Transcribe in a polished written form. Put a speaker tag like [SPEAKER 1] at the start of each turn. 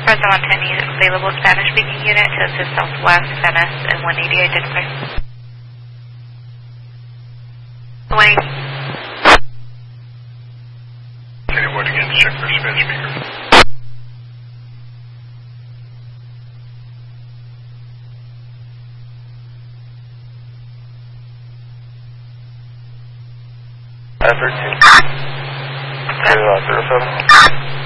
[SPEAKER 1] Present on 10 available Spanish-speaking unit to assist Southwest, Venice, and 180 identify. Wait.
[SPEAKER 2] Anyone again to check for Spanish speaker? I-13. 007.